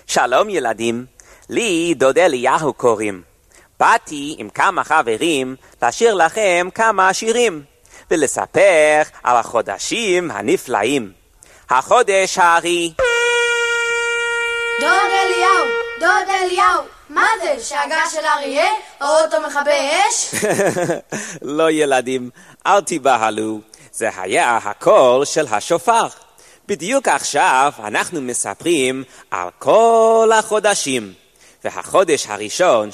שלום ילדים, לי דוד אליהו קוראים. באתי עם כמה חברים לשיר לכם כמה שירים ולספר על החודשים הנפלאים. החודש הארי. דוד אליהו, מה זה? שאגה של אריה? או אוטו מכבי אש? לא ילדים, אל תיבהלו, זה היה הקול של השופר. בדיוק עכשיו אנחנו מספרים על כל החודשים, והחודש הראשון